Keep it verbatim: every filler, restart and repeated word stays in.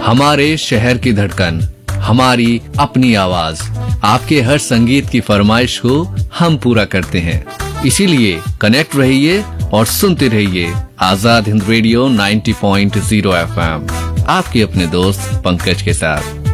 हमारे शहर की धड़कन, हमारी अपनी आवाज। आपके हर संगीत की फरमाइश को हम पूरा करते हैं। इसीलिए कनेक्ट रहिए और सुनते रहिए आजाद हिंद रेडियो नब्बे पॉइंट शून्य एफ एम, आपके अपने दोस्त पंकज के साथ।